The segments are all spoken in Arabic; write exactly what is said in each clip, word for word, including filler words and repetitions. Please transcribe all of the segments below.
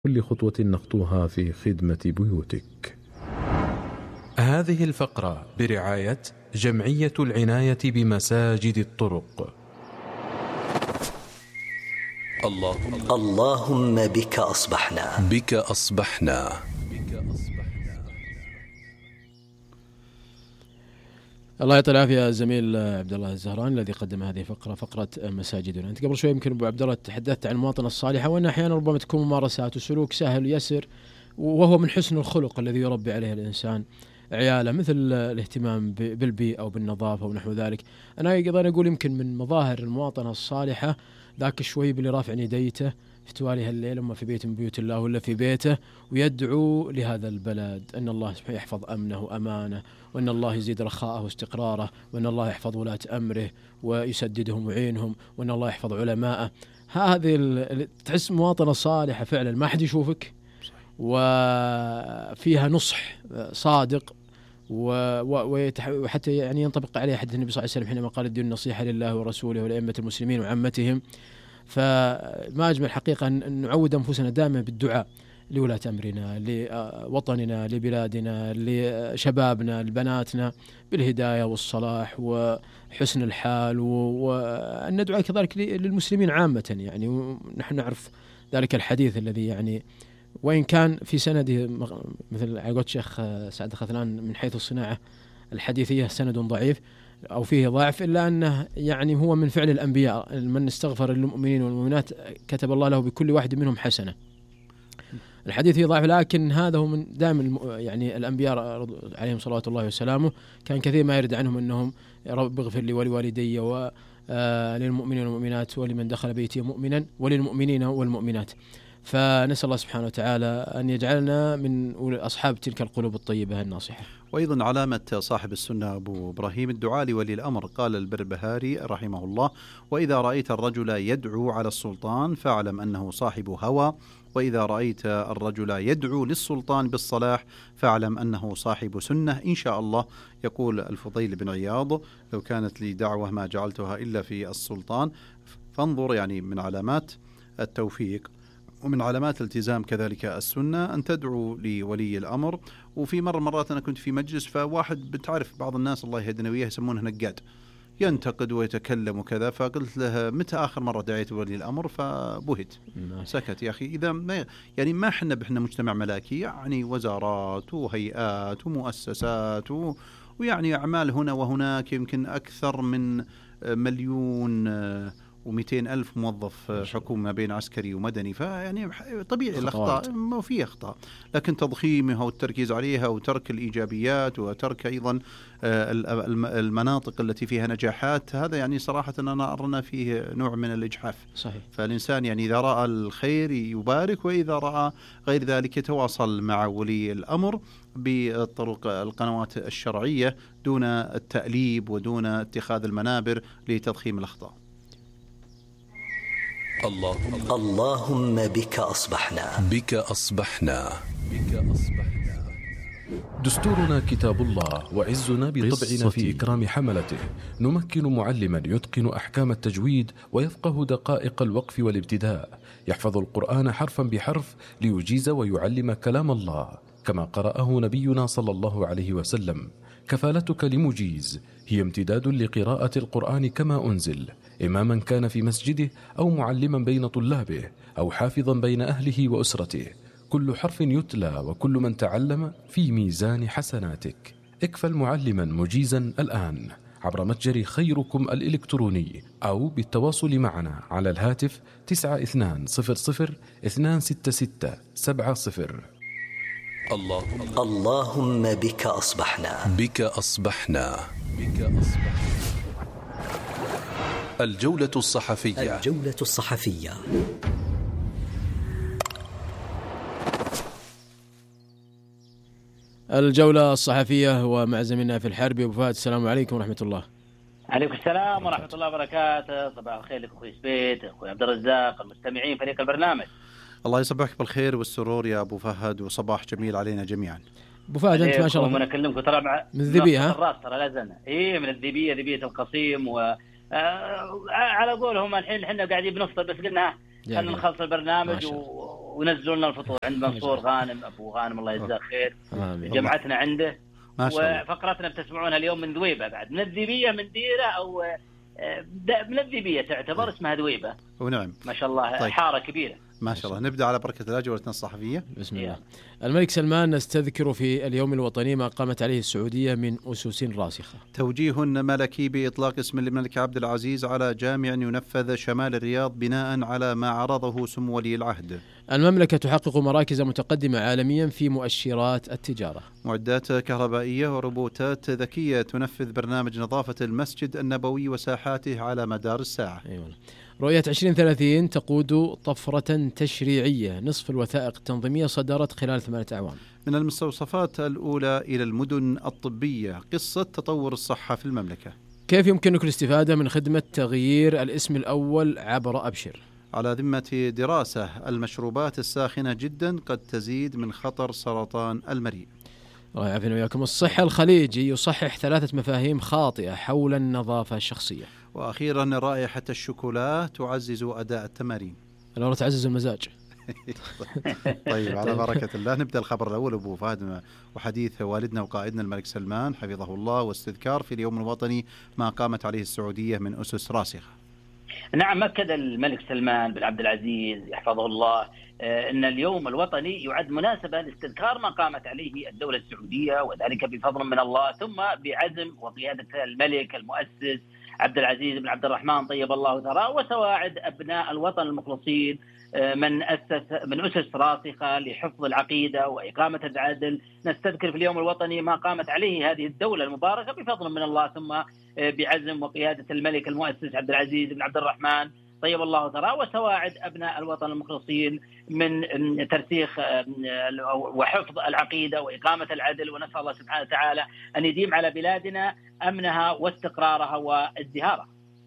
كل خطوة نخطوها في خدمة بيوتك. هذه الفقرة برعاية جمعية العناية بمساجد الطرق. اللهم, اللهم بك أصبحنا بك أصبحنا الله يعطي العافية الزميل عبد الله الزهران الذي قدم هذه الفقرة، فقرة مساجدنا. أنت قبل شوي يمكن أبو عبد الله تحدثت عن المواطنة الصالحة، وأن أحيانا ربما تكون ممارسات وسلوك سهل ويسر، وهو من حسن الخلق الذي يربي عليه الإنسان عياله، مثل الاهتمام بالبيئة أو بالنظافة ونحو ذلك. أنا أيضا أقول يمكن من مظاهر المواطنة الصالحة ذاك الشويب اللي رافع يديته في توالي هالليل، أما في بيت من بيوت الله ولا في بيته، ويدعو لهذا البلد أن الله يحفظ أمنه وأمانه، وأن الله يزيد رخاءه واستقراره، وأن الله يحفظ ولاة أمره ويسددهم ويعينهم، وأن الله يحفظ علماءه. هذه تحس مواطنة صالحة فعلا، ما حد يشوفك وفيها نصح صادق، وحتى يعني ينطبق عليه حديث النبي صلى الله عليه وسلم حينما قال الدين النصيحة لله ورسوله ولأئمة المسلمين وعامتهم. فما أجمل حقيقة أن نعود أنفسنا دائما بالدعاء لولاة أمرنا، لوطننا، لبلادنا، لشبابنا، لبناتنا، بالهداية والصلاح وحسن الحال، وأن ندعو كذلك للمسلمين عامة. يعني نحن نعرف ذلك الحديث الذي يعني وإن كان في سنده مثل عقود شيخ سعد خثلان من حيث الصناعة الحديثية سند ضعيف أو فيه ضعف، إلا أنه يعني هو من فعل الأنبياء، من استغفر للمؤمنين والمؤمنات كتب الله له بكل واحد منهم حسنة. الحديث فيه ضعف، لكن هذا هو من دائم يعني الأنبياء عليهم صلوات الله وسلامه كان كثير ما يرد عنهم أنهم رب اغفر لي ولوالدي وللمؤمنين والمؤمنات ولمن دخل بيتي مؤمنا وللمؤمنين والمؤمنات. فنسأل الله سبحانه وتعالى أن يجعلنا من أصحاب تلك القلوب الطيبة الناصحة. وأيضا علامة صاحب السنة أبو إبراهيم الدعاء لولي الأمر. قال البربهاري رحمه الله: وإذا رأيت الرجل يدعو على السلطان فاعلم أنه صاحب هوى، وإذا رأيت الرجل يدعو للسلطان بالصلاح فاعلم أنه صاحب سنة إن شاء الله. يقول الفضيل بن عياض: لو كانت لي دعوة ما جعلتها إلا في السلطان. فانظر، يعني من علامات التوفيق ومن علامات الالتزام كذلك السنة أن تدعو لولي الأمر. وفي مرة مرات أنا كنت في مجلس، فواحد بتعرف بعض الناس الله يهدنا وياه يسمونه نقاد، ينتقد ويتكلم وكذا، فقلت له: متى آخر مرة دعيت ولي الأمر؟ فبهت سكت. يا أخي إذا ما يعني ما حنا بحنا مجتمع ملاكي، يعني وزارات وهيئات ومؤسسات و ويعني أعمال هنا وهناك، يمكن أكثر من مليون ومئتين ألف موظف حكومة ما بين عسكري ومدني، فيعني طبيعي الأخطاء، ما في أخطاء، لكن تضخيمها والتركيز عليها وترك الإيجابيات وترك أيضا المناطق التي فيها نجاحات، هذا يعني صراحة أنا أرنا فيه نوع من الإجحاف. صحيح. فالإنسان يعني إذا رأى الخير يبارك، وإذا رأى غير ذلك يتواصل مع ولي الأمر بطرق القنوات الشرعية دون التأليب ودون اتخاذ المنابر لتضخيم الأخطاء. اللهم, اللهم بك أصبحنا بك أصبحنا بك أصبحنا دستورنا كتاب الله، وعزنا بطبعنا في إكرام حملته. نمكن معلما يتقن أحكام التجويد ويفقه دقائق الوقف والابتداء، يحفظ القرآن حرفا بحرف ليجيز ويعلم كلام الله كما قرأه نبينا صلى الله عليه وسلم. كفالتك لمجيز هي امتداد لقراءة القرآن كما أنزل، إماما كان في مسجده أو معلما بين طلابه أو حافظا بين أهله وأسرته. كل حرف يتلى وكل من تعلم في ميزان حسناتك. اكفل معلما مجيزا الآن عبر متجر خيركم الإلكتروني أو بالتواصل معنا على الهاتف تسعة اثنان صفر صفر اثنان ستة ستة سبعة صفر. اللهم, اللهم بك أصبحنا بك أصبحنا بك أصبحنا الجولة الصحفية. الجولة الصحفية. الجولة الصحفية ومع زميلنا في الحرب أبو فهد. السلام عليكم ورحمة الله. عليكم السلام ورحمة الله وبركاته. صباح الخير لك أخوي سبيت، أخوي عبد الرزاق، المستمعين، فريق البرنامج. الله يصبحك بالخير والسرور يا أبو فهد، وصباح جميل علينا جميعا. أبو فهد أنت ما شاء الله من أكلمك ترى مع من الذبية، ها؟ الراس ترى لازلنا إيه من الذبية، ذبية القصيم، و آه على قولهم الحين إحنا قاعدين بنفطر، بس قلنا خلينا نخلص البرنامج و... ونزلوا لنا الفطور عند منصور غانم أبو غانم الله يجزاه خير، جمعتنا عنده. وفقرتنا بتسمعونها اليوم من ذويبة بعد، من الذيبية من ديرة أو من الذيبية تعتبر اسمها ذويبة. ونعم ما شاء الله. طيب. حارة كبيرة ما شاء الله. نبدأ على بركة الله جولتنا الصحفية. بسم الله. الملك سلمان نستذكر في اليوم الوطني ما قامت عليه السعودية من أسس راسخة. توجيه ملكي بإطلاق اسم الملك عبد العزيز على جامع ينفذ شمال الرياض بناء على ما عرضه سمو ولي العهد. المملكة تحقق مراكز متقدمة عالميا في مؤشرات التجارة. معدات كهربائية وروبوتات ذكية تنفذ برنامج نظافة المسجد النبوي وساحاته على مدار الساعة. أيوة. رؤية عشرين ثلاثين تقود طفرة تشريعية، نصف الوثائق التنظيمية صدرت خلال ثمانية أعوام. من المستوصفات الأولى إلى المدن الطبية، قصة تطور الصحة في المملكة. كيف يمكنك الاستفادة من خدمة تغيير الاسم الأول عبر أبشر؟ على ذمة دراسة، المشروبات الساخنة جدا قد تزيد من خطر سرطان المريء. الله يعافينا وياكم. الصحة الخليجي يصحح ثلاثة مفاهيم خاطئة حول النظافة الشخصية. وأخيرا رائحة الشوكولا تعزز أداء التمارين. الأولى تعزز المزاج. طيب على بركة الله نبدأ الخبر الأول أبو فهد وحديث والدنا وقائدنا الملك سلمان حفظه الله، واستذكار في اليوم الوطني ما قامت عليه السعودية من أسس راسخة. نعم، أكد الملك سلمان بن عبد العزيز يحفظه الله أن اليوم الوطني يعد مناسبة لاستذكار ما قامت عليه الدولة السعودية، وذلك بفضل من الله ثم بعزم وقيادة الملك المؤسس عبد العزيز بن عبد الرحمن طيب الله ثراه، وسواعد أبناء الوطن المخلصين من أسس من أسس راسخة لحفظ العقيدة وإقامة العدل. نستذكر في اليوم الوطني ما قامت عليه هذه الدولة المباركة بفضل من الله ثم بعزم وقيادة الملك المؤسس عبد العزيز بن عبد الرحمن طيب الله ثراه، وسواعد أبناء الوطن المخلصين من ترسيخ وحفظ العقيدة وإقامة العدل. ونسأل الله سبحانه وتعالى أن يديم على بلادنا أمنها واستقرارها وازدهارها.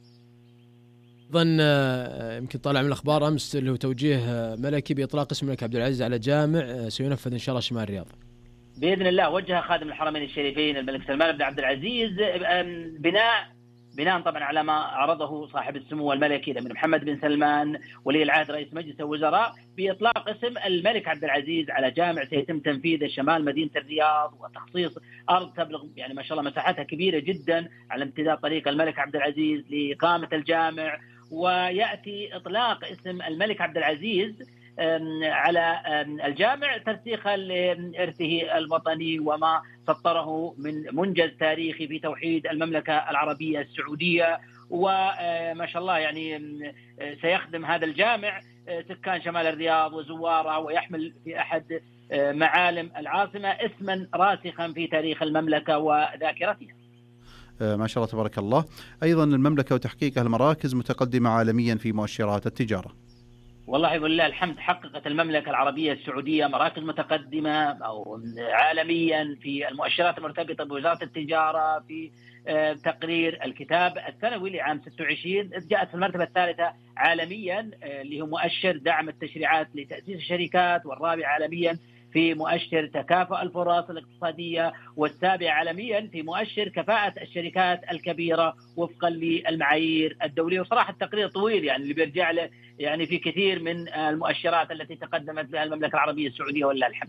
أيضا يمكن طالع من الأخبار أمس اللي هو توجيه ملكي بإطلاق اسم الملك عبد العزيز على جامع سينفذ إن شاء الله شمال الرياض بإذن الله. وجه خادم الحرمين الشريفين الملك سلمان بن عبد العزيز بناء بناء طبعا على ما عرضه صاحب السمو الملكي الأمير محمد بن سلمان ولي العهد رئيس مجلس الوزراء بإطلاق اسم الملك عبد العزيز على جامع سيتم تنفيذه شمال مدينة الرياض، وتخصيص أرض تبلغ يعني ما شاء الله مساحتها كبيرة جدا على امتداد طريق الملك عبد العزيز لإقامة الجامع. ويأتي إطلاق اسم الملك عبد العزيز على الجامع ترسيخا لإرثه الوطني وما سطره من منجز تاريخي في توحيد المملكة العربية السعودية. وما شاء الله يعني سيخدم هذا الجامع سكان شمال الرياض وزوارها، ويحمل في أحد معالم العاصمة اسما راسخا في تاريخ المملكة وذاكرتها. ما شاء الله تبارك الله. أيضا المملكة وتحقيقها المراكز متقدمة عالميا في مؤشرات التجارة. والله ولله الحمد حققت المملكة العربية السعودية مراكز متقدمة أو عالميا في المؤشرات المرتبطة بوزارة التجارة. في تقرير الكتاب السنوي لعام ستة وعشرين جاءت في المرتبة الثالثة عالميا اللي هو مؤشر دعم التشريعات لتأسيس الشركات، والرابع عالميا في مؤشر تكافؤ الفرص الاقتصادية، والسابع عالميا في مؤشر كفاءة الشركات الكبيرة وفقا للمعايير الدولية. وصراحة التقرير طويل يعني اللي بيرجع له يعني في كثير من المؤشرات التي تقدمت بها المملكة العربية السعودية ولله الحمد.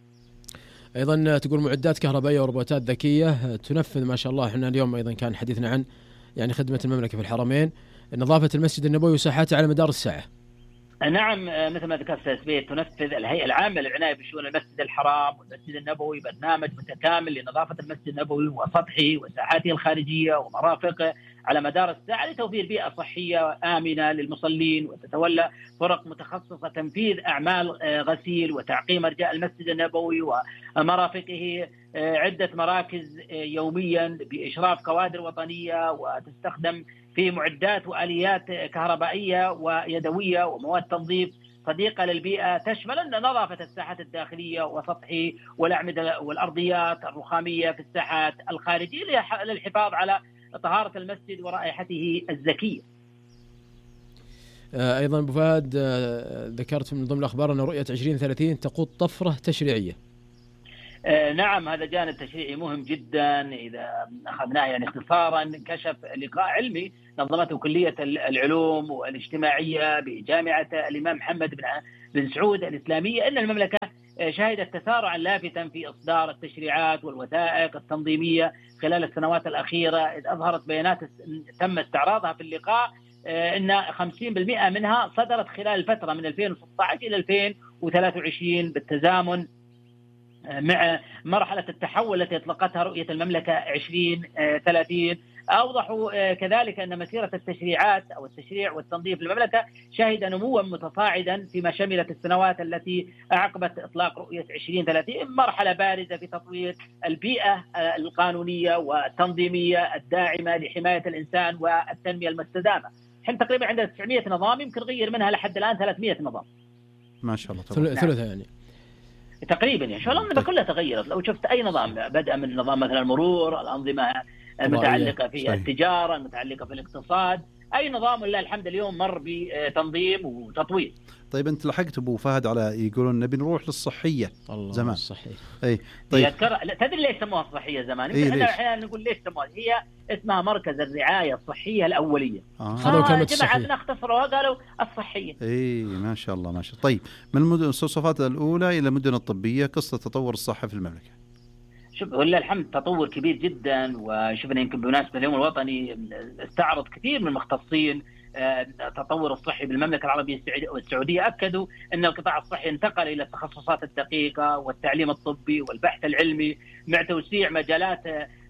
أيضا تقول معدات كهربائية وروبوتات ذكية تنفذ ما شاء الله. احنا اليوم أيضا كان حديثنا عن يعني خدمة المملكة في الحرمين، نظافة المسجد النبوي وساحاته على مدار الساعة. نعم، مثل ما ذكرت أستاذ بيت، تنفذ الهيئة العامة للعناية بشؤون المسجد الحرام والمسجد النبوي برنامج متكامل لنظافة المسجد النبوي وسطحه وساحاته الخارجية ومرافقه على مدار الساعة لتوفير بيئة صحية آمنة للمصلين. وتتولى فرق متخصصة تنفيذ أعمال غسيل وتعقيم أرجاء المسجد النبوي ومرافقه عدة مراكز يوميا بإشراف كوادر وطنية، وتستخدم في معدات وآليات كهربائية ويدوية ومواد تنظيف صديقة للبيئة تشمل نظافة الساحات الداخلية وسطحي والأعمدة والأرضيات الرخامية في الساحات الخارجية للحفاظ على طهارة المسجد ورائحته الزكية. أيضا أبو فهد ذكرت من ضمن الأخبار أن رؤية عشرين ثلاثين تقود طفرة تشريعية. آه نعم، هذا جانب تشريعي مهم جدا إذا أخذناه يعني اختصارا. كشف لقاء علمي نظمته كلية العلوم والاجتماعية بجامعة الإمام محمد بن بن سعود الإسلامية أن المملكة شهدت تسارعا لافتا في إصدار التشريعات والوثائق التنظيمية خلال السنوات الأخيرة، إذ أظهرت بيانات تم استعراضها في اللقاء أن خمسين بالمئة منها صدرت خلال الفترة من ألفين وستة عشر إلى ألفين وثلاثة وعشرين بالتزامن مع مرحلة التحول التي أطلقتها رؤية المملكة عشرين ثلاثين. أوضحوا كذلك أن مسيرة التشريعات أو التشريع والتنظيم في المملكة شهد نموا متصاعدا فيما شملت السنوات التي أعقبت إطلاق رؤية عشرين ثلاثين، مرحلة بارزة في تطوير البيئة القانونية والتنظيمية الداعمة لحماية الإنسان والتنمية المستدامة. احنا تقريبا عندنا تسعمئة نظام، يمكن غير منها لحد الآن ثلاثمئة نظام. ما شاء الله. ثلثة يعني تقريبا يعني شو الأنظمة كلها تغيرت. لو شفت أي نظام بدأ من نظام مثلا المرور، الأنظمة المتعلقة في صحيح. التجارة، المتعلقة في الاقتصاد، أي نظام ولله الحمد اليوم مر بتنظيم وتطوير. طيب أنت لحقت أبو فهد على يقولون نبي نروح للصحية زمان صحيح. أي طيب تدري ليش سموها الصحية زمان؟ إيه احنا أحيانا نقول ليش سموها، هي اسمها مركز الرعاية الصحية الأولية. هذا كلمة الصحية. جماعة اختصروها قالوا الصحية. إيه ما شاء الله ما شاء الله. طيب من المدن الصفات الأولى إلى المدن الطبية، قصة تطور الصحة في المملكة. شوف ولله الحمد تطور كبير جدا، وشفنا يمكن بمناسبة اليوم الوطني استعرض كثير من المختصين التطور الصحي بالمملكة العربية السعودية. أكدوا أن القطاع الصحي انتقل إلى التخصصات الدقيقة والتعليم الطبي والبحث العلمي مع توسيع مجالات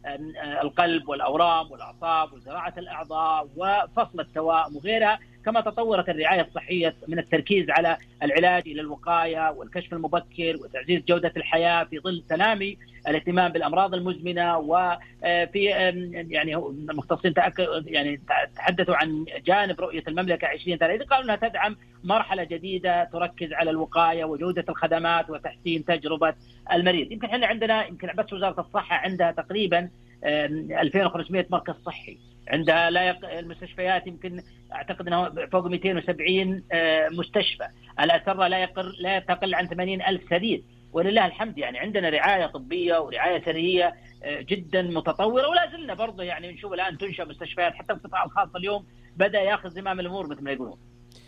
القلب والأورام والأعصاب وزراعة الأعضاء وفصل التوائم وغيرها. كما تطورت الرعاية الصحية من التركيز على العلاج إلى الوقاية والكشف المبكر وتعزيز جودة الحياة في ظل تنامي الاهتمام بالأمراض المزمنة. وفي يعني المختصين يعني تحدثوا عن جانب رؤية المملكة عشرين ثلاثين، قالوا أنها تدعم مرحلة جديدة تركز على الوقاية وجودة الخدمات وتحسين تجربة المريض. يمكن احنا عندنا يمكن بس وزارة الصحة عندها تقريبا ألفين وخمسمئة مركز صحي، عندها لا يق... المستشفيات يمكن أعتقد أنه فوق مئتين وسبعين مستشفى، الأسرة لا يقل لا تقل عن ثمانين ألف سرير. ولله الحمد يعني عندنا رعاية طبية ورعاية سرية جدا متطورة، ولا زلنا برضه يعني نشوف الآن تنشأ مستشفيات حتى القطاع الخاص اليوم بدأ يأخذ زمام الأمور مثل ما يقولون.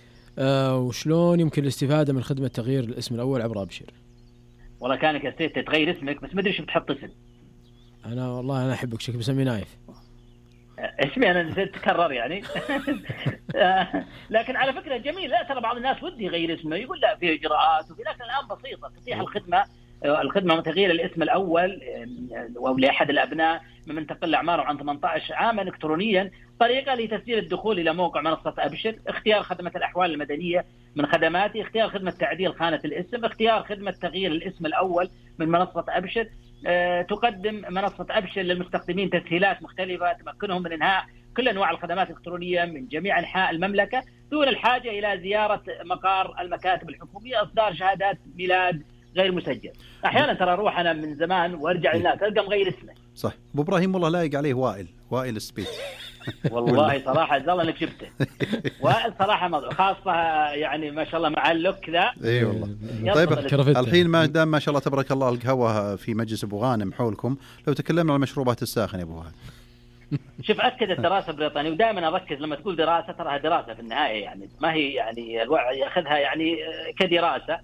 أه وشلون يمكن الاستفادة من خدمة تغيير الاسم الأول عبر أبشر؟ والله كانك استيت تغير اسمك بس ما أدري شو بتحط اسم. أنا والله أنا أحبك شكل بسمي نايف. اسمي أنا نسيت تكرر يعني. لكن على فكرة جميل. لا ترى بعض الناس ودي يغير اسمه، يقول لا فيه إجراءات وفي، لكن الآن بسيطة تتيح الخدمة الخدمة من تغيير الاسم الأول أو لأحد الأبناء ممن تقل أعماره عن ثمانية عشر عاما إلكترونيا، طريقة لتسجيل الدخول إلى موقع منصة أبشر، اختيار خدمة الأحوال المدنية من خدماتي، اختيار خدمة تعديل خانة الاسم، اختيار خدمة تغيير الاسم الأول من منصة أبشر. أه تقدم منصة أبشر للمستخدمين تسهيلات مختلفة تمكنهم من إنهاء كل أنواع الخدمات الإلكترونية من جميع أنحاء المملكة دون الحاجة إلى زيارة مقار المكاتب الحكومية، إصدار شهادات ميلاد غير مسجل. أحيانا ترى أروح أنا من زمان وأرجع للناس ألقى مغير اسمه. صح. أبو إبراهيم والله لايق عليه وائل وائل السبيت. والله صراحة الله انك جبته. وائل صراحة خاصة يعني ما شاء الله مع اللوك ذا. اي والله. طيب الحين ما دام ما شاء الله تبارك الله القهوة في مجلس ابو غانم حولكم، لو تكلمنا عن المشروبات الساخنة يا ابو غانم. شوف أكد الدراسة البريطانية، ودائما أركز لما تقول دراسة تراها دراسة في النهاية، يعني ما هي يعني الوعي يأخذها يعني كدراسة.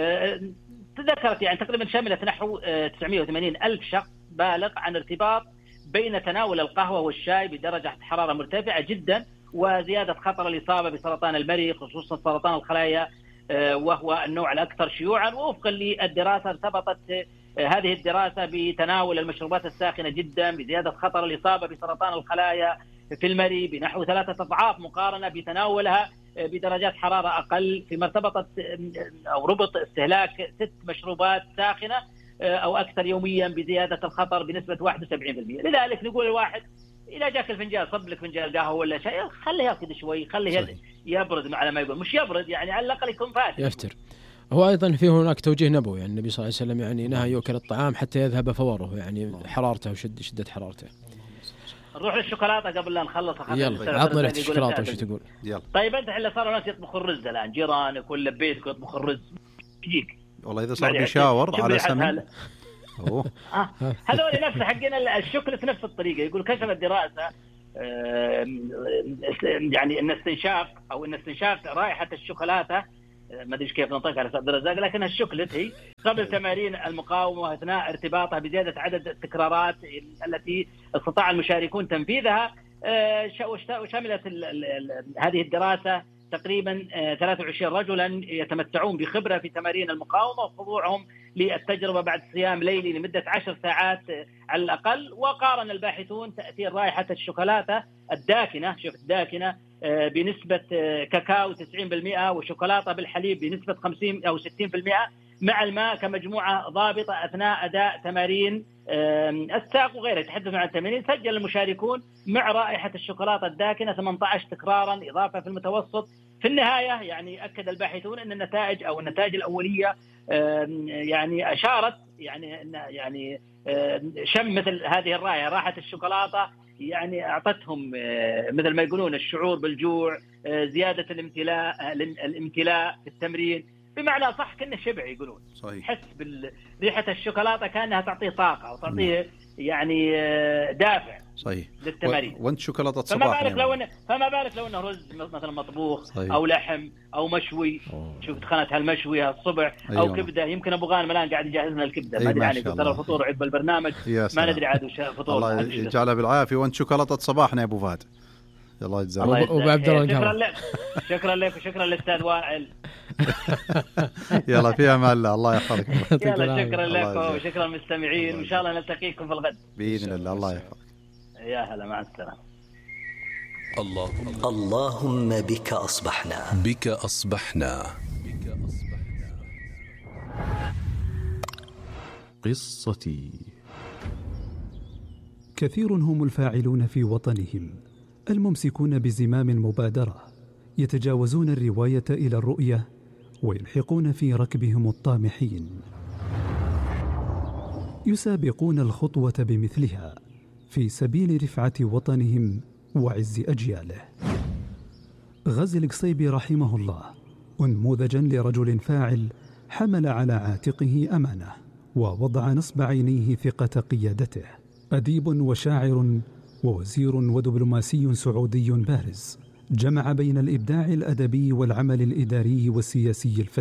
تذكرت يعني تقريبا شملت نحو تسعمئة وثمانين ألف شخص بالغ عن ارتباط بين تناول القهوة والشاي بدرجة حرارة مرتفعة جدا وزيادة خطر الإصابة بسرطان المريء خصوصا سرطان الخلايا وهو النوع الأكثر شيوعا. ووفقا للدراسة ارتبطت هذه الدراسة بتناول المشروبات الساخنة جدا بزيادة خطر الإصابة بسرطان الخلايا في المريء بنحو ثلاثة أضعاف مقارنة بتناولها بدرجات حرارة أقل، فيما ارتبطت أو ربط استهلاك ست مشروبات ساخنة أو أكثر يوميا بزيادة الخطر بنسبة واحد وسبعين بالمئة. لذلك نقول الواحد إذا جاك الفنجان صب لك فنجان قهوة ولا شيء خليه ياخذ شوي، خليه يبرد على ما يقول، مش يبرد يعني على الأقل يكون فاتح يفتر. هو أيضا فيه هناك توجيه نبوي، يعني النبي صلى الله عليه وسلم يعني نهى يؤكل الطعام حتى يذهب فوره، يعني حرارته وشد شدة حرارته. نروح للشوكولاتة قبل لا نخلص. يلا عطنا ريحة الشوكولاتة وش تقول؟ يلا. طيب أنت اللي صاروا ناس يطبخوا الرز الآن، جيرانك ولا بيتك يطبخوا الرز يجيك والله إذا صار بيشاور على سمن. أوه. آه. هذول نفس حقين الشوكولاتة نفس الطريقة. يقول كشفت الدراسة يعني ان استنشاق او ان استنشاق رائحة الشوكولاتة ما ادري كيف نطقها على عبد الرزاق، لكنها الشكلت هي قبل تمارين المقاومه واثناء ارتباطها بزياده عدد التكرارات التي استطاع المشاركون تنفيذها. وشملت هذه الدراسه تقريبا ثلاثة وعشرين رجلا يتمتعون بخبره في تمارين المقاومه وخضوعهم للتجربه بعد صيام ليلي لمده عشر ساعات على الاقل. وقارن الباحثون تاثير رائحه الشوكولاته الداكنه، شوف الداكنه بنسبه كاكاو تسعين بالمئة وشوكولاته بالحليب بنسبه خمسين او ستين بالمئة مع الماء كمجموعه ضابطه اثناء اداء تمارين الساق وغيرها. يتحدثون عن التمارين. سجل المشاركون مع رائحه الشوكولاته الداكنه ثمانية عشر تكرارا اضافه في المتوسط. في النهايه يعني اكد الباحثون ان النتائج او النتائج الاوليه يعني اشارت يعني يعني شم مثل هذه الرائحه رائحه الشوكولاته يعني اعطتهم مثل ما يقولون الشعور بالجوع، زياده الامتلاء الامتلاء في التمرين، بمعنى صح كأنه شبع يقولون. صحيح. حس بريحة الشوكولاتة كأنها تعطيه طاقة وتعطيه يعني دافع. صحيح. للتمارين. و... وانت شوكولاتة صباح. فما بالك لو إنه فما بالك لو إنه رز مثلا مطبوخ. صحيح. أو لحم أو مشوي. أوه. شوف دخلت هالمشوي الصبح. أيوة. أو كبدة. يمكن أبو غانم الآن قاعد يجهز لنا الكبدة. ما أدري يعني ترى الفطور عقب البرنامج. ما ندري عاد وش فطور. الله يجعلها بالعافية. وانت شوكولاتة صباحنا يا أبو فهد. الله يجزاك. وعبد الله شكرا لك شكرا لك وشكرا للاستاذ وائل. يلا فيها مال الله يحفظك. يلا شكرا لكم وشكرا للمستمعين وان شاء الله نلتقيكم في الغد باذن الله. الله يحفظك. يا هلا مع السلامه. اللهم اللهم بك اصبحنا بك اصبحنا قصتي. كثير هم الفاعلون في وطنهم الممسكون بزمام المبادرة، يتجاوزون الرواية إلى الرؤية ويلحقون في ركبهم الطامحين، يسابقون الخطوة بمثلها في سبيل رفعة وطنهم وعز أجياله. غازي القصيبي رحمه الله أنموذجا لرجل فاعل حمل على عاتقه أمانة ووضع نصب عينيه ثقة قيادته. أديب وشاعر ووزير ودبلوماسي سعودي بارز، جمع بين الإبداع الأدبي والعمل الإداري والسياسي الفذ.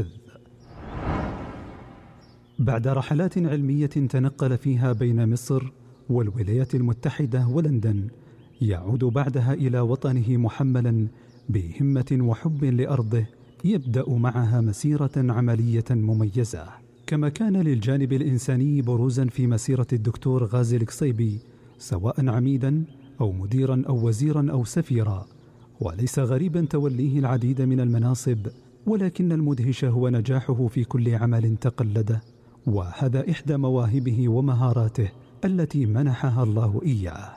بعد رحلات علمية تنقل فيها بين مصر والولايات المتحدة ولندن، يعود بعدها إلى وطنه محملا بهمة وحب لأرضه، يبدأ معها مسيرة عملية مميزة. كما كان للجانب الإنساني بروزا في مسيرة الدكتور غازي القصيبي، سواء عميدا أو مديرا أو وزيرا أو سفيرا، وليس غريبا توليه العديد من المناصب، ولكن المدهش هو نجاحه في كل عمل تقلده، وهذا إحدى مواهبه ومهاراته التي منحها الله إياه.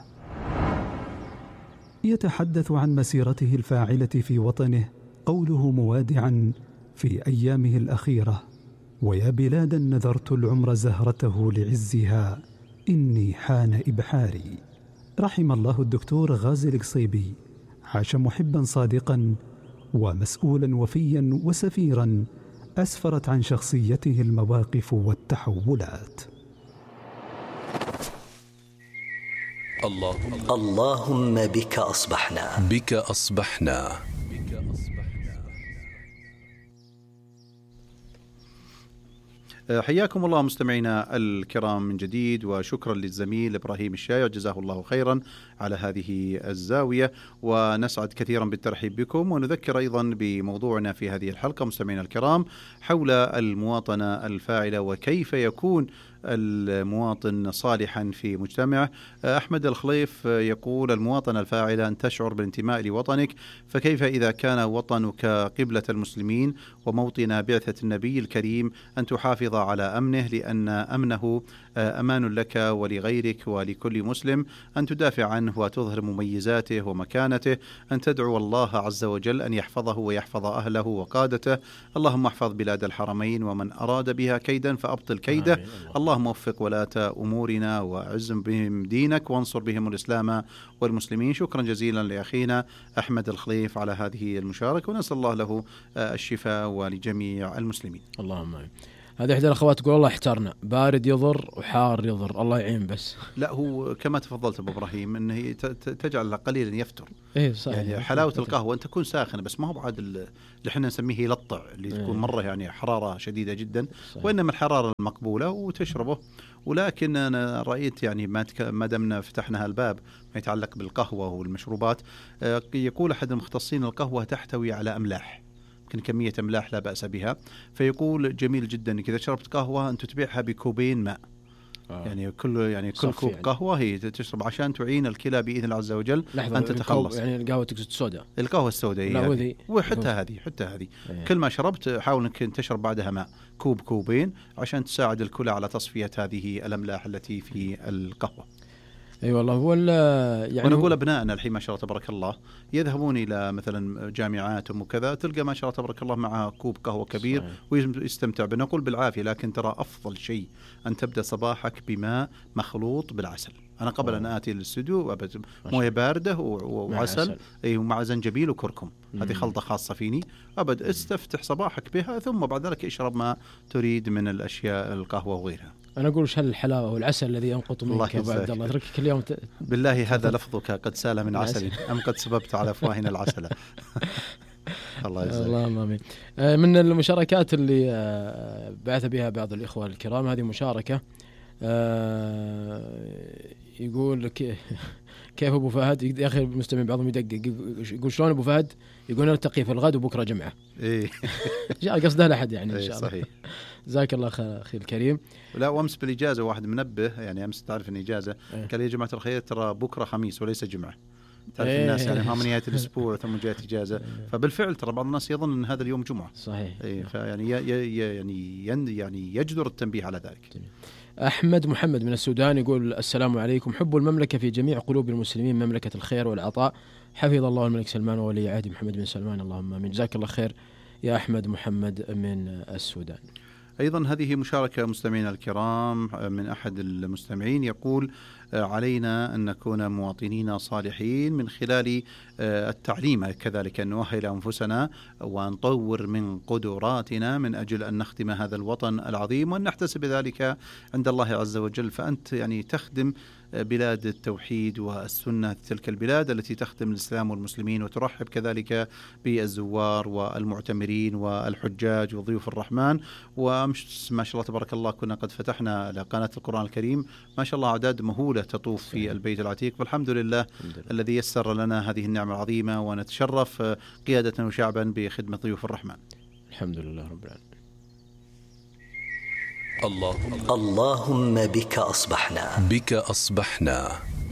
يتحدث عن مسيرته الفاعلة في وطنه قوله موادعا في أيامه الأخيرة: ويا بلادا نذرت العمر زهرته لعزها إني حان إبحاري. رحم الله الدكتور غازي القصيبي، عاش محبا صادقا ومسؤولا وفيا وسفيرا أسفرت عن شخصيته المواقف والتحولات. اللهم اللهم بك أصبحنا بك أصبحنا حياكم الله مستمعينا الكرام من جديد، وشكرا للزميل إبراهيم الشايع جزاه الله خيرا على هذه الزاوية، ونسعد كثيرا بالترحيب بكم. ونذكر أيضا بموضوعنا في هذه الحلقة مستمعينا الكرام حول المواطنة الفاعلة وكيف يكون المواطن صالحا في مجتمعه. أحمد الخليف يقول: المواطنة الفاعلة أن تشعر بالانتماء لوطنك، فكيف إذا كان وطنك قبلة المسلمين وموطن بعثة النبي الكريم أن تحافظ على أمنه، لأن أمنه أمان لك ولغيرك ولكل مسلم، أن تدافع عنه وتظهر مميزاته ومكانته، أن تدعو الله عز وجل أن يحفظه ويحفظ أهله وقادته. اللهم احفظ بلاد الحرمين ومن أراد بها كيدا فأبطل كيده. اللهم وفق ولاة أمورنا وأعز بهم دينك وانصر بهم الإسلام والمسلمين. شكرا جزيلا لأخينا أحمد الخليف على هذه المشاركة، ونسأل الله له الشفاء ولجميع المسلمين. اللهم آمين. هذه إحدى الأخوات تقول الله احترنا، بارد يضر وحار يضر، الله يعين بس. لا هو كما تفضلت أبو إبراهيم أنه تجعل قليلا يفتر. إيه صحيح. يعني حلاوة القهوة أن تكون ساخنة، بس ما هو بعد اللي احنا نسميه يلطع، اللي تكون إيه. مرة يعني حرارة شديدة جدا، صحيح. وإنما الحرارة المقبولة وتشربه. ولكن أنا رأيت يعني ما تك... ما دمنا فتحنا الباب ما يتعلق بالقهوة والمشروبات، يقول أحد المختصين القهوة تحتوي على أملاح، يمكن كمية أملاح لا بأس بها، فيقول جميل جدا إذا شربت قهوة أنت تبيعها بكوبين ماء. آه. يعني كل يعني كل كوب يعني. قهوة هي تشرب عشان تعين الكلى بإذن الله عز وجل أن تتخلص. يعني القهوة السوداء، القهوة السوداء يعني. وحتى هذه حتى هذه يعني. كل ما شربت حاول أنك تشرب بعدها ماء كوب كوبين عشان تساعد الكلى على تصفية هذه الأملاح التي في القهوة. اي أيوة والله. هو يعني ونقول ابنائنا الحين ما شاء الله تبارك الله يذهبون الى مثلا جامعاتهم وكذا، تلقى ما شاء الله تبارك الله معها كوب قهوه كبير صحيح. ويستمتع. بنقول بالعافيه، لكن ترى افضل شيء ان تبدا صباحك بماء مخلوط بالعسل. انا قبل أوه. ان اتي للاستوديو مويه بارده وعسل اي ومع زنجبيل وكركم، هذه خلطه خاصه فيني. ابد استفتح صباحك بها، ثم بعد ذلك اشرب ما تريد من الاشياء القهوه وغيرها. أنا أقول وش هالحلاوة والعسل الذي ينقط منك يا أبو عبد الله، أتركك اليوم ت... بالله هذا لفظك قد سال من عسل أم قد سببت على أفواهنا العسل. الله يجزاك. اللهم آمين. من المشاركات اللي بعث بها بعض الإخوة الكرام، هذه مشاركة يقول كيف أبو فهد، يا أخي المستمع بعضهم يدقق يقول شلون أبو فهد، يقول نلتقي في الغد وبكرة جمعة. إيه جاء قصده لأحد يعني إن شاء الله. صحيح. جزاك الله خير أخي الكريم. لا وأمس بالإجازة واحد منبه، يعني أمس تعرف إن إجازة إيه؟ قال يا جماعة الخير ترى بكرة خميس وليس جمعة. تعرف إيه؟ الناس يعني هم نهاية الأسبوع ثم جاءت إجازة إيه؟ فبالفعل ترى بعض الناس يظن أن هذا اليوم جمعة. صحيح. إيه فيعني يعني يعني يجدر التنبيه على ذلك. جميل. أحمد محمد من السودان يقول السلام عليكم، حب المملكة في جميع قلوب المسلمين، مملكة الخير والعطاء، حفظ الله الملك سلمان وولي عهده محمد بن سلمان، اللهم آمين. جزاك الله خير يا أحمد محمد من السودان. أيضا هذه مشاركة مستمعينا الكرام من أحد المستمعين، يقول علينا أن نكون مواطنين صالحين من خلال التعليم، كذلك أن نؤهل أنفسنا ونطور من قدراتنا من أجل أن نخدم هذا الوطن العظيم وأن نحتسب ذلك عند الله عز وجل. فأنت يعني تخدم بلاد التوحيد والسنة، تلك البلاد التي تخدم الإسلام والمسلمين وترحب كذلك بالزوار والمعتمرين والحجاج وضيوف الرحمن. ومش ما شاء الله تبارك الله كنا قد فتحنا على قناة القرآن الكريم ما شاء الله أعداد مهولة تطوف في البيت العتيق، والحمد لله الذي يسر لنا هذه النعمة العظيمة، ونتشرف قيادة وشعبا بخدمة ضيوف الرحمن. الحمد لله رب العالمين. اللهم اللهم بك أصبحنا بك أصبحنا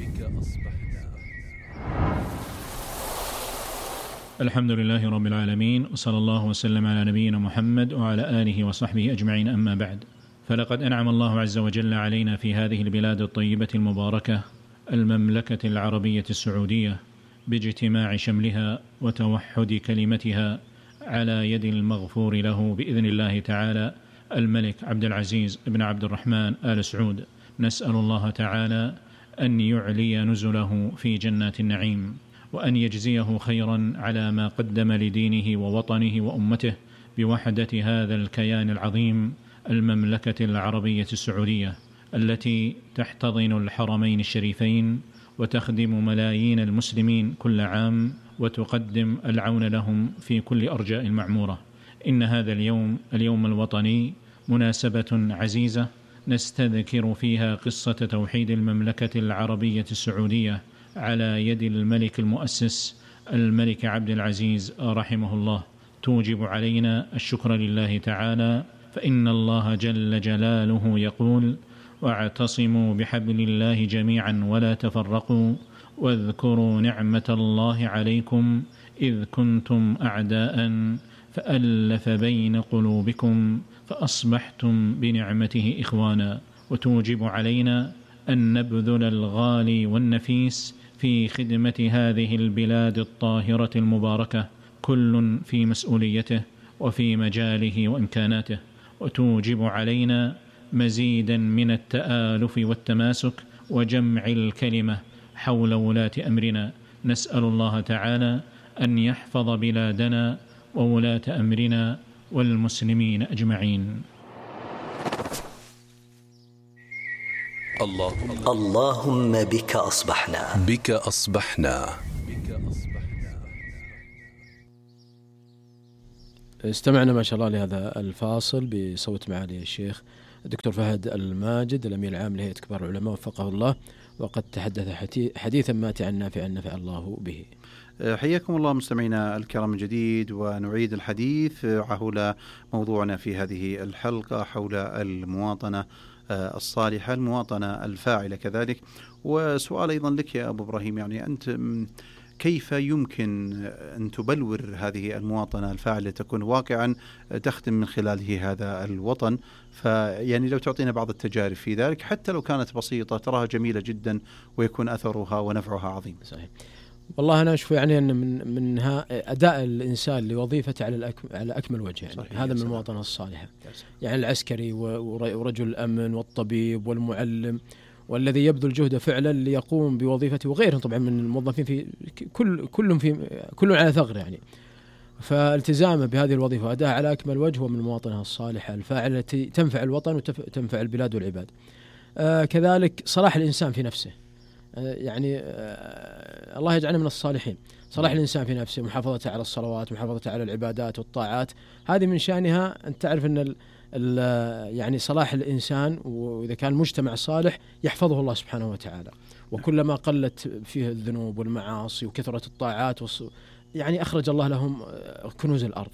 الحمد لله رب العالمين، وصلى الله وسلم على نبينا محمد وعلى آله وصحبه أجمعين، أما بعد. فلقد أنعم الله عز وجل علينا في هذه البلاد الطيبة المباركة المملكة العربية السعودية باجتماع شملها وتوحد كلمتها على يد المغفور له بإذن الله تعالى الملك عبد العزيز بن عبد الرحمن آل سعود. نسأل الله تعالى أن يعلي نزله في جنات النعيم، وأن يجزيه خيرا على ما قدم لدينه ووطنه وأمته بوحدة هذا الكيان العظيم المملكة العربية السعودية، التي تحتضن الحرمين الشريفين وتخدم ملايين المسلمين كل عام وتقدم العون لهم في كل أرجاء المعمورة. إن هذا اليوم اليوم الوطني مناسبة عزيزة نستذكر فيها قصة توحيد المملكة العربية السعودية على يد الملك المؤسس الملك عبد العزيز رحمه الله، توجب علينا الشكر لله تعالى، فإن الله جل جلاله يقول: واعتصموا بحبل الله جميعا ولا تفرقوا واذكروا نعمة الله عليكم إذ كنتم أعداء فألف بين قلوبكم فأصبحتم بنعمته إخوانا. وتوجب علينا أن نبذل الغالي والنفيس في خدمة هذه البلاد الطاهرة المباركة، كل في مسؤوليته وفي مجاله وإمكاناته. وتوجب علينا مزيدا من التآلف والتماسك وجمع الكلمة حول ولاة أمرنا. نسأل الله تعالى أن يحفظ بلادنا وولاة أمرنا والمسلمين أجمعين. اللهم, اللهم بك أصبحنا بك أصبحنا. استمعنا ما شاء الله لهذا الفاصل بصوت معالي الشيخ الدكتور فهد الماجد الأمين العام لهيئة كبار العلماء وفقه الله، وقد تحدث حديثا ماتعا نافعا نفع الله به. حياكم الله مستمعينا الكرام من جديد، ونعيد الحديث حول موضوعنا في هذه الحلقة حول المواطنة الصالحة، المواطنة الفاعلة كذلك. وسؤال أيضا لك يا أبو إبراهيم، يعني أنت كيف يمكن أن تبلور هذه المواطنة الفاعلة تكون واقعا تخدم من خلاله هذا الوطن؟ فيعني لو تعطينا بعض التجارب في ذلك حتى لو كانت بسيطة تراها جميلة جدا ويكون أثرها ونفعها عظيم. صحيح. والله أنا أشوف يعني أن من منها أداء الإنسان لوظيفته على على أكمل وجه، يعني صحيح. هذا من المواطنة الصالحة، يعني العسكري ورجل الأمن والطبيب والمعلم والذي يبذل جهده فعلا ليقوم بوظيفته، وغيرهم طبعا من الموظفين في كل كلهم في كل على ثغر يعني. فالتزامه بهذه الوظيفة وأداءها على أكمل وجه هو من المواطنة الصالحة الفاعلة التي تنفع الوطن وتنفع البلاد والعباد. آه كذلك صلاح الإنسان في نفسه، آه يعني آه الله يجعلنا من الصالحين. صلاح الإنسان في نفسه، محافظته على الصلوات، محافظته على العبادات والطاعات، هذه من شأنها أن تعرف أن يعني صلاح الإنسان، وإذا كان المجتمع صالح يحفظه الله سبحانه وتعالى. وكلما قلت فيه الذنوب والمعاصي وكثرة الطاعات يعني أخرج الله لهم كنوز الأرض،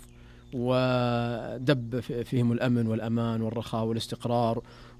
ودب فيهم الأمن والأمان والرخاء والاستقرار،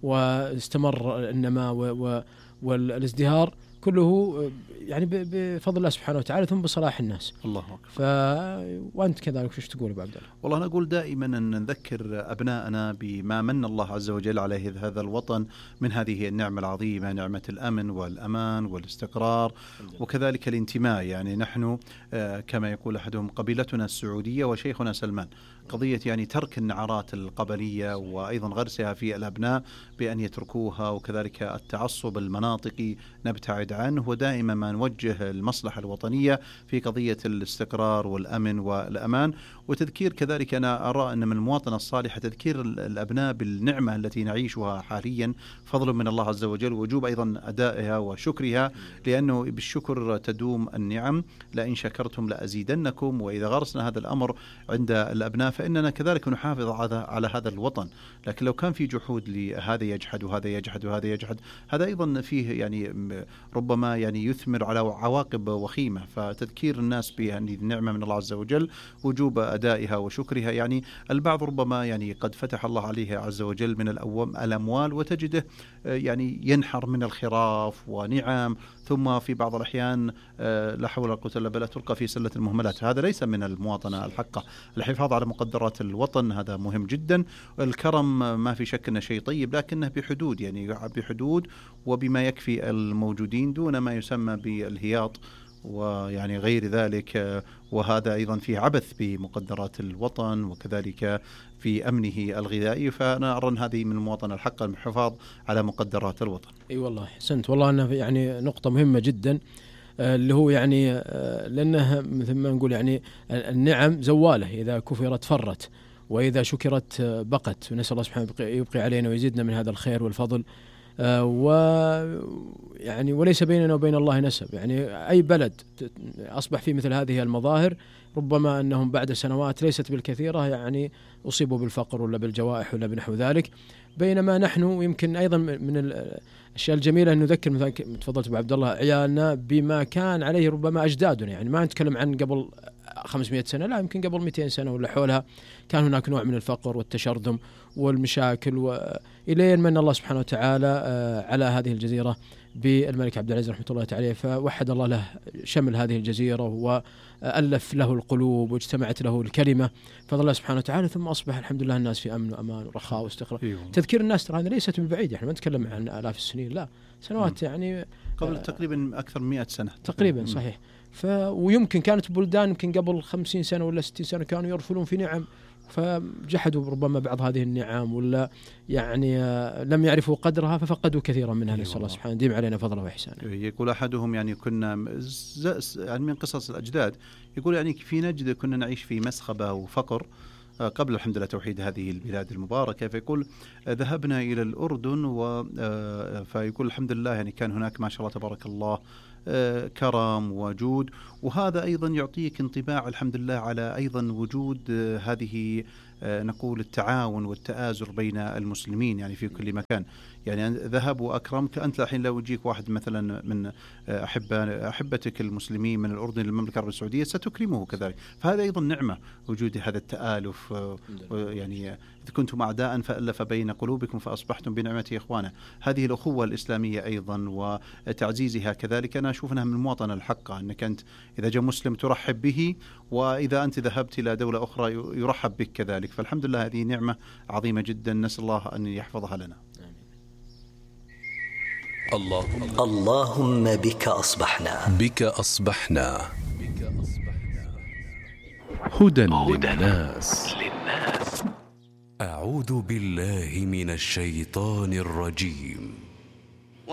واستمر النماء والازدهار كله يعني بفضل الله سبحانه وتعالى، ثم بصلاح الناس. الله أكبر. ف... وأنت كذلك وش تقول أبو عبد الله؟ والله أنا أقول دائما أن نذكر أبناءنا بما من الله عز وجل عليه هذا الوطن من هذه النعمة العظيمة، نعمة الأمن والأمان والاستقرار وكذلك الانتماء. يعني نحن كما يقول أحدهم قبيلتنا السعودية وشيخنا سلمان، قضية يعني ترك النعرات القبلية وأيضا غرسها في الأبناء بأن يتركوها، وكذلك التعصب المناطقي نبتعد عنه، ودائما ما نوجه المصلحة الوطنية في قضية الاستقرار والأمن والأمان. وتذكير كذلك أنا أرى أن من المواطنة الصالحة تذكير الأبناء بالنعمة التي نعيشها حاليا، فضل من الله عز وجل، ووجوب أيضا أدائها وشكرها، لأنه بالشكر تدوم النعم، لئن شكرتم لأزيدنكم. وإذا غرسنا هذا الأمر عند الأبناء فإننا كذلك نحافظ على هذا الوطن. لكن لو كان في جحود لهذا يجحد وهذا يجحد وهذا يجحد، هذا أيضا فيه يعني ربما يعني يثمر على عواقب وخيمة. فتذكير الناس بهذه النعمة من الله عز وجل، وجوب أدائها وشكرها. يعني البعض ربما يعني قد فتح الله عليه عز وجل من الأموال وتجده يعني ينحر من الخراف ونعم، ثم في بعض الأحيان لا حول ولا قوة إلا بالله تلقى في سلة المهملات. هذا ليس من المواطنة الحقة. الحفاظ على مقدرات الوطن هذا مهم جدا. الكرم ما في شك أنه شيء طيب، لكنه بحدود، يعني بحدود وبما يكفي الموجودين دون ما يسمى بالهياط ويعني غير ذلك. وهذا أيضا فيه عبث بمقدرات الوطن وكذلك في أمنه الغذائي. فأنا أرى أن هذه من المواطنة الحقة الحفاظ على مقدرات الوطن. أي والله أحسنت، والله أنه يعني نقطة مهمة جدا، اللي هو يعني لأنها مثل ما نقول يعني النعم زوالة، إذا كفرت فرت وإذا شكرت بقت. ونسأل الله سبحانه يبقي علينا ويزيدنا من هذا الخير والفضل. آه ويعني وليس بيننا وبين الله نسب. يعني أي بلد أصبح فيه مثل هذه المظاهر ربما أنهم بعد سنوات ليست بالكثيرة يعني أصيبوا بالفقر ولا بالجوائح ولا بنحو ذلك. بينما نحن يمكن أيضا من الأشياء الجميلة أن نذكر مثلا تفضلت أبو عبد الله عيالنا بما كان عليه ربما أجدادنا. يعني ما نتكلم عن قبل خمسمائة سنة، لا يمكن قبل مئتين سنة ولا حولها كان هناك نوع من الفقر والتشرذم والمشاكل، وإلين من الله سبحانه وتعالى على هذه الجزيرة بالملك عبد العزيز رحمة الله عليه، فوحد الله له شمل هذه الجزيرة وألف له القلوب واجتمعت له الكلمة فضل الله سبحانه وتعالى، ثم أصبح الحمد لله الناس في أمن وأمان ورخاء واستقرار. أيوه. تذكير الناس ترى هذا ليست من بعيد، احنا ما نتكلم عن آلاف السنين، لا سنوات م. يعني قبل تقريبا أكثر من مئة سنة تقريبا. م. صحيح. ف ويمكن كانت بلدان يمكن قبل خمسين سنة ولا ستين سنة كانوا يرفلون في نعم، فجحدوا ربما بعض هذه النعم ولا يعني لم يعرفوا قدرها ففقدوا كثيرا منها. نسأل الله سبحانه يديم علينا فضله وإحسانه. يقول أحدهم يعني كنا يعني من قصص الأجداد، يقول يعني في نجد كنا نعيش في مسخبة وفقر، قبل الحمد لله توحيد هذه البلاد المباركة، فيقول ذهبنا إلى الأردن و فيقول الحمد لله يعني كان هناك ما شاء الله تبارك الله كرم وجود، وهذا أيضا يعطيك انطباع الحمد لله على أيضا وجود هذه نقول التعاون والتآزر بين المسلمين يعني في كل مكان. يعني ذهب وأكرمك أنت الحين لو يجيك واحد مثلا من أحبة أحبتك المسلمين من الأردن للمملكة العربية السعودية ستكرمه كذلك، فهذا أيضا نعمة وجود هذا التآلف. يعني إذ كنتم أعداء فألف بين قلوبكم فأصبحتم بنعمته إخوانا. هذه الأخوة الإسلامية أيضا وتعزيزها كذلك أنا أشوف أنها من المواطنة الحقة، أنك أنت إذا جاء مسلم ترحب به، وإذا أنت ذهبت إلى دولة أخرى يرحب بك كذلك. فالحمد لله هذه نعمة عظيمة جدا، نسأل الله أن يحفظها لنا. اللهم, اللهم بك أصبحنا بك أصبحنا هدى للناس. أعوذ بالله من الشيطان الرجيم.